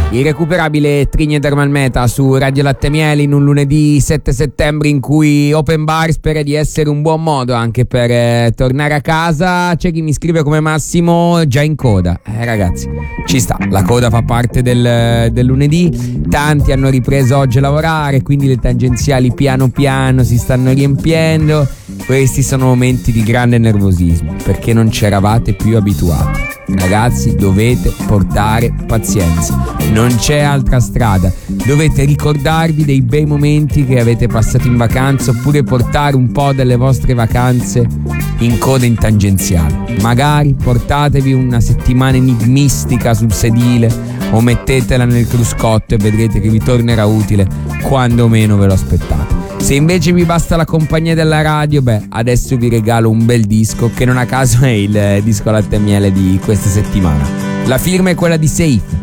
Irrecuperabile Trigna Thermal Meta su Radio Latte Miele in un lunedì 7 settembre in cui Open Bar spera di essere un buon modo anche per tornare a casa. C'è chi mi scrive come Massimo già in coda. Ragazzi, ci sta, la coda fa parte del lunedì. Tanti hanno ripreso oggi a lavorare, quindi le tangenziali piano piano si stanno riempiendo. Questi sono momenti di grande nervosismo perché non ci eravate più abituati. Ragazzi, dovete portare pazienza, non c'è altra strada. Dovete ricordarvi dei bei momenti che avete passato in vacanza, oppure portare un po' delle vostre vacanze in coda in tangenziale. Magari portatevi una settimana enigmistica sul sedile o mettetela nel cruscotto e vedrete che vi tornerà utile quando meno ve lo aspettate. Se invece vi basta la compagnia della radio, adesso vi regalo un bel disco che non a caso è il disco Latte e Miele di questa settimana. La firma è quella di Safe.